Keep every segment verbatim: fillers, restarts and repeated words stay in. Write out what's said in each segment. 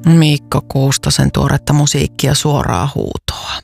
Mikko Kuustosen tuoretta musiikkia suoraa huutoa.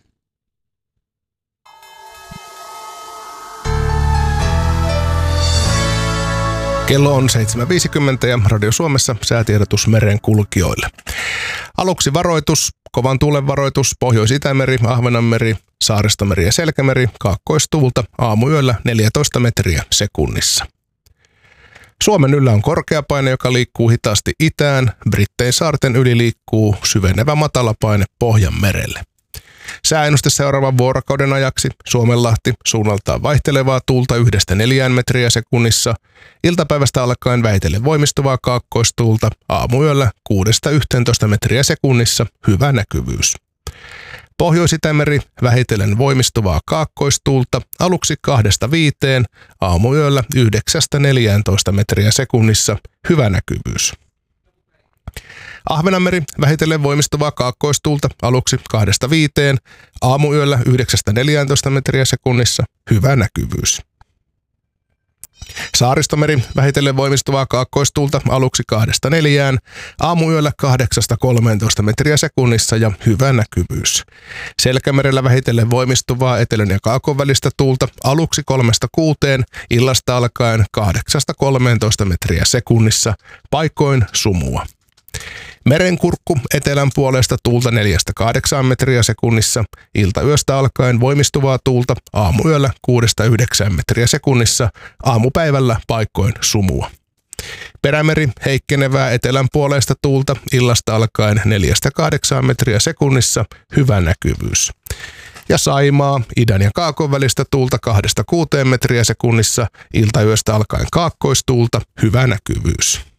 Kello on seitsemän viisikymmentä ja Radio Suomessa säätiedotus merenkulkijoille. Aluksi varoitus, kovan tuulen varoitus, Pohjois-Itämeri, Ahvenanmeri, Saaristomeri ja Selkämeri, kaakkoistuulta aamuyöllä neljätoista metriä sekunnissa. Suomen yllä on korkeapaine, joka liikkuu hitaasti itään. Brittein saarten yli liikkuu syvenevä matalapaine Pohjanmerelle. Sääennuste seuraavan vuorokauden ajaksi: Suomenlahti suunnaltaan vaihtelevaa tuulta yhdestä neljään metriä sekunnissa. Iltapäivästä alkaen vähitellen voimistuvaa kaakkoistuulta, aamuyöllä kuudesta yhteentoista metriä sekunnissa, hyvä näkyvyys. Pohjois-Itämeri vähitellen voimistuvaa kaakkoistuulta, aluksi kahdesta viiteen, aamuyöllä yhdeksästä neljääntoista metriä sekunnissa, hyvä näkyvyys. Ahvenanmeri vähitellen voimistuvaa kaakkoistuulta, aluksi kahdesta viiteen, aamuyöllä yhdeksästä neljääntoista metriä sekunnissa, hyvä näkyvyys. Saaristomeri vähitellen voimistuvaa kaakkoistuulta, aluksi kahdesta neljään, aamuyöllä kahdeksasta kolmeentoista metriä sekunnissa ja hyvä näkyvyys. Selkämerellä vähitellen voimistuvaa etelän ja kaakon välistä tuulta, aluksi kolmesta kuuteen, illasta alkaen kahdeksasta kolmeentoista metriä sekunnissa, paikoin sumua. Merenkurkku etelän puolesta tuulta neljästä kahdeksaan metriä sekunnissa, iltayöstä alkaen voimistuvaa tuulta, aamuyöllä kuudesta yhdeksään metriä sekunnissa, aamupäivällä paikkoin sumua. Perämeri heikkenevää etelän puolesta tuulta, illasta alkaen neljästä kahdeksaan metriä sekunnissa, hyvä näkyvyys. Ja Saimaa idän ja kaakon välistä tuulta kahdesta kuuteen metriä sekunnissa, iltayöstä alkaen kaakkoistuulta, hyvä näkyvyys.